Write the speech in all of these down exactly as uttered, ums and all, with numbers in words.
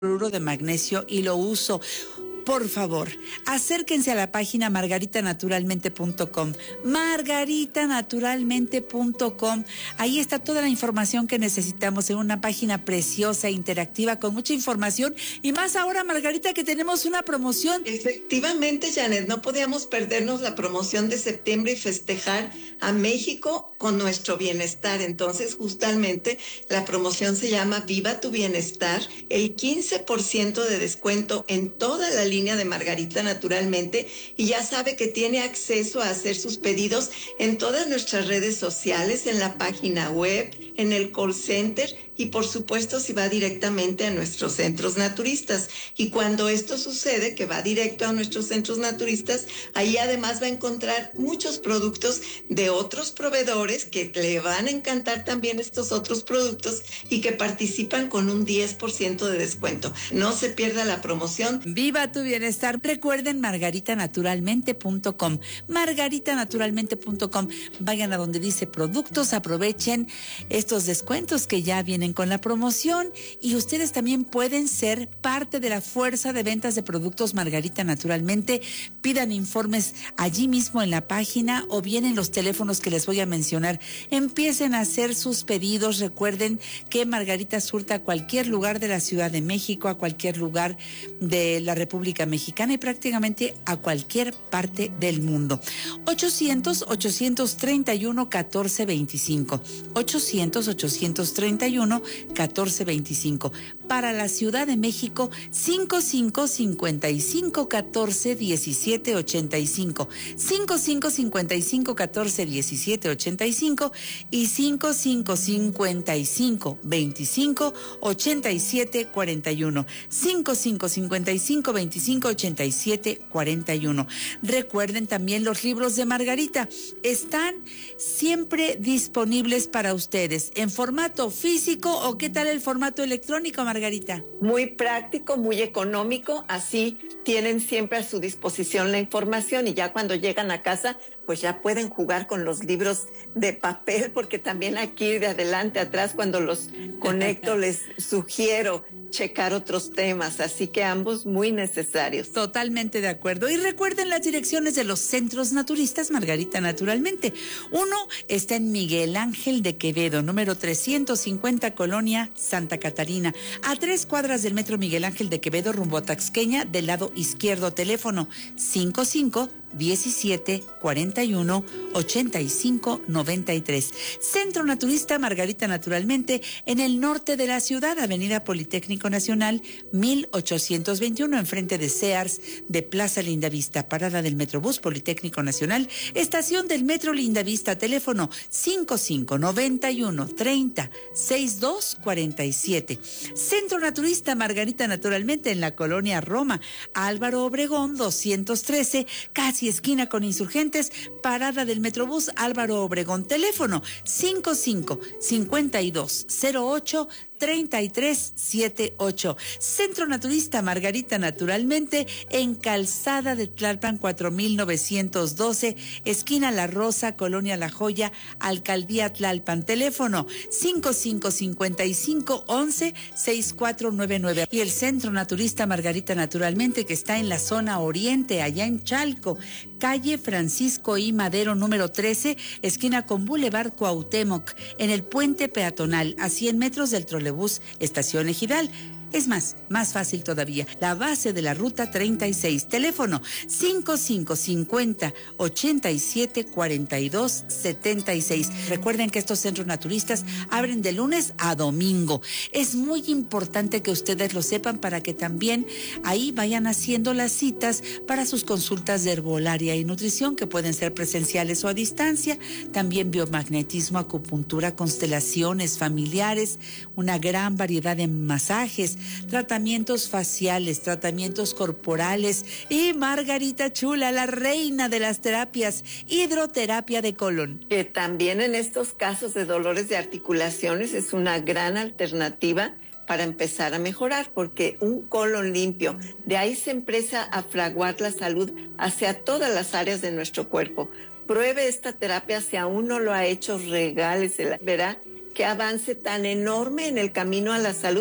cloruro de magnesio y lo uso. Por favor, acérquense a la página margarita naturalmente punto com, margarita naturalmente punto com. Ahí está toda la información que necesitamos en una página preciosa, interactiva, con mucha información. Y más ahora, Margarita, que tenemos una promoción. Efectivamente, Janet, no podíamos perdernos la promoción de septiembre y festejar a México con nuestro bienestar. Entonces, justamente, la promoción se llama Viva tu Bienestar. El quince por ciento de descuento en toda la línea de Margarita Naturalmente, y ya sabe que tiene acceso a hacer sus pedidos en todas nuestras redes sociales, en la página web, en el call center y por supuesto si va directamente a nuestros centros naturistas. Y cuando esto sucede, que va directo a nuestros centros naturistas, ahí además va a encontrar muchos productos de otros proveedores que le van a encantar también estos otros productos y que participan con un diez por ciento de descuento. No se pierda la promoción. Viva tu bienestar. Recuerden margarita naturalmente punto com, margarita naturalmente punto com. Vayan a donde dice productos, aprovechen estos descuentos que ya vienen con la promoción y ustedes también pueden ser parte de la fuerza de ventas de productos Margarita Naturalmente. Pidan informes allí mismo en la página o bien en los teléfonos que les voy a mencionar. Empiecen a hacer sus pedidos. Recuerden que Margarita surta a cualquier lugar de la Ciudad de México, a cualquier lugar de la República Mexicana y prácticamente a cualquier parte del mundo. ochocientos, ochocientos treinta y uno, catorce veinticinco. ochocientos, ochocientos treinta y uno, catorce veinticinco. Para la Ciudad de México, cincuenta y cinco, cincuenta y cinco, catorce, diecisiete, ochenta y cinco. cincuenta y cinco, cincuenta y cinco, catorce, diecisiete, ochenta y cinco y cincuenta y cinco, cincuenta y cinco, veinticinco, ochenta y siete, cuarenta y uno. cincuenta y cinco, cincuenta y cinco, veinticinco, ochenta y siete, cuarenta y uno. Recuerden también los libros de Margarita. Están siempre disponibles para ustedes en formato físico o qué tal el formato electrónico, Margarita. Muy práctico, muy económico, así tienen siempre a su disposición la información y ya cuando llegan a casa, pues ya pueden jugar con los libros de papel, porque también aquí de adelante atrás cuando los conecto les sugiero checar otros temas, así que ambos muy necesarios. Totalmente de acuerdo. Y recuerden las direcciones de los centros naturistas Margarita Naturalmente. Uno está en Miguel Ángel de Quevedo, número trescientos cincuenta, Colonia Santa Catarina, a tres cuadras del metro Miguel Ángel de Quevedo, rumbo a Taxqueña, del lado izquierdo. Teléfono cincuenta y cinco, diecisiete, cuarenta y uno, ochenta y cinco, noventa y tres. Centro Naturista Margarita Naturalmente, en el norte de la ciudad, Avenida Politécnico Nacional, mil ochocientos veintiuno, enfrente de Sears, de Plaza Lindavista, parada del Metrobús Politécnico Nacional, estación del Metro Lindavista. Teléfono cincuenta y cinco, noventa y uno, treinta, sesenta y dos, cuarenta y siete. Centro Naturista Margarita Naturalmente, en la colonia Roma, Álvaro Obregón doscientos trece, casi esquina con Insurgentes, parada del Metrobús Álvaro Obregón. Teléfono cincuenta y cinco, cincuenta y dos, cero ocho, treinta y tres setenta y ocho. Centro Naturista Margarita Naturalmente, en Calzada de Tlalpan cuatro mil novecientos doce, esquina La Rosa, Colonia La Joya, Alcaldía Tlalpan. Teléfono cincuenta y cinco, cincuenta y cinco, once, sesenta y cuatro noventa y nueve. Y el Centro Naturista Margarita Naturalmente, que está en la zona oriente, allá en Chalco, calle Francisco I. Madero, número trece, esquina con Boulevard Cuauhtémoc, en el puente peatonal, a cien metros del trolebús Estación Ejidal. Es más, más fácil todavía, la base de la ruta treinta y seis. Teléfono cincuenta y cinco, cincuenta, ochenta y siete, cuarenta y dos, setenta y seis. Recuerden que estos centros naturistas abren de lunes a domingo. Es muy importante que ustedes lo sepan para que también ahí vayan haciendo las citas para sus consultas de herbolaria y nutrición, que pueden ser presenciales o a distancia. También biomagnetismo, acupuntura, constelaciones familiares, una gran variedad de masajes, tratamientos faciales, tratamientos corporales y Margarita chula, la reina de las terapias, hidroterapia de colon. Que también en estos casos de dolores de articulaciones es una gran alternativa para empezar a mejorar, porque un colon limpio, de ahí se empieza a fraguar la salud hacia todas las áreas de nuestro cuerpo. Pruebe esta terapia, si aún no lo ha hecho, regálesela, verá qué avance tan enorme en el camino a la salud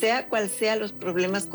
sea cual sea los problemas